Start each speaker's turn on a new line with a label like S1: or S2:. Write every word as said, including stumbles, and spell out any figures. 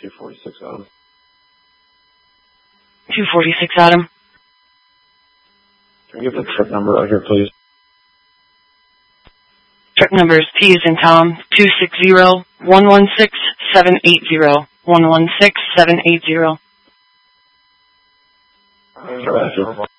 S1: two forty-six Adam.
S2: two forty-six Adam.
S1: Can you give the trip number out here, please?
S2: Trip number is T as in Tom, two six zero, one one six, seven eight zero. one one six, seven eight zero.
S1: Roger.